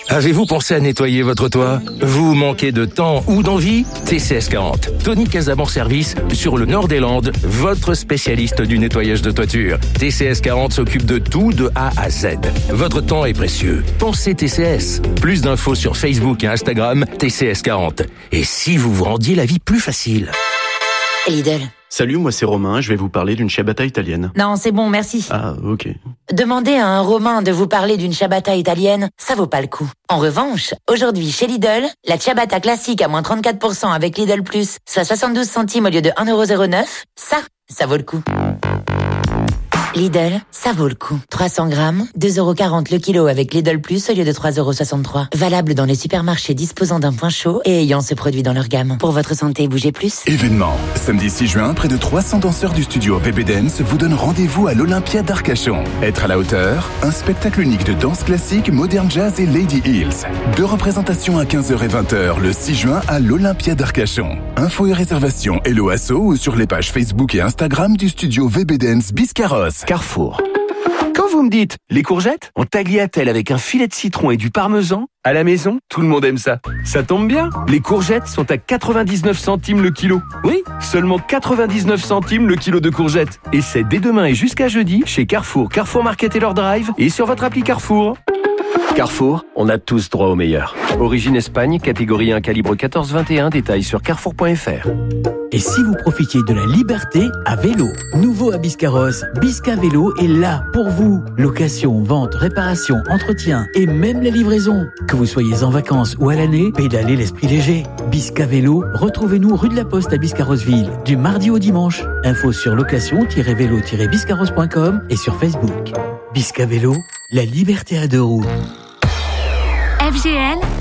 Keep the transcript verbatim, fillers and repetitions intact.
Avez-vous pensé à nettoyer votre toit? Vous manquez de temps ou d'envie? T C S quarante. Tony Casabon Service sur le nord des Landes, votre spécialiste du nettoyage de toiture. T C S quarante s'occupe de tout de A à Z. Votre temps est précieux. Pensez T C S. Plus d'infos sur Facebook et Instagram, T C S quarante. Et si vous vous rendiez la vie plus facile? Lidl. Salut, moi c'est Romain, je vais vous parler d'une ciabatta italienne. Non, c'est bon, merci. Ah, ok. Demandez à un Romain de vous parler d'une ciabatta italienne, ça vaut pas le coup. En revanche, aujourd'hui chez Lidl, la ciabatta classique à moins trente-quatre pour cent avec Lidl Plus, soit soixante-douze centimes au lieu de un euro zéro neuf, ça, ça vaut le coup. Lidl, ça vaut le coup. trois cents grammes, deux euros quarante le kilo avec Lidl Plus au lieu de trois euros soixante-trois. Valable dans les supermarchés disposant d'un point chaud et ayant ce produit dans leur gamme. Pour votre santé, bougez plus. Événement. Samedi six juin, près de trois cents danseurs du studio V B Dance vous donnent rendez-vous à l'Olympia d'Arcachon. Être à la hauteur, un spectacle unique de danse classique, modern jazz et Lady Hills. Deux représentations à quinze heures et vingt heures le six juin à l'Olympia d'Arcachon. Infos et réservations Hello Asso ou sur les pages Facebook et Instagram du studio V B Dance Biscarrosse. Carrefour. Quand vous me dites les courgettes en tagliatelle avec un filet de citron et du parmesan, à la maison, tout le monde aime ça. Ça tombe bien, les courgettes sont à quatre-vingt-dix-neuf centimes le kilo. Oui, seulement quatre-vingt-dix-neuf centimes le kilo de courgettes. Et c'est dès demain et jusqu'à jeudi chez Carrefour, Carrefour Market et leur drive et sur votre appli Carrefour. Carrefour, on a tous droit au meilleur. Origine Espagne, catégorie un, calibre quatorze vingt et un, détails sur carrefour point f r. Et si vous profitiez de la liberté à vélo? Nouveau à Biscarrosse, Bisca Vélo est là pour vous. Location, vente, réparation, entretien et même la livraison. Que vous soyez en vacances ou à l'année, pédalez l'esprit léger. Bisca Vélo, retrouvez-nous rue de la Poste à Biscarrosseville, du mardi au dimanche. Info sur location tiret vélo tiret biscarrosse point com et sur Facebook. Bisca Vélo, la liberté à deux roues. F G L,